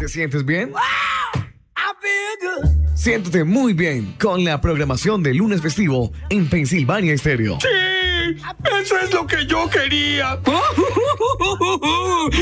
¿Te sientes bien? Siéntete muy bien con la programación de lunes festivo en Pensilvania Estéreo. ¡Sí! ¡Eso es lo que yo quería!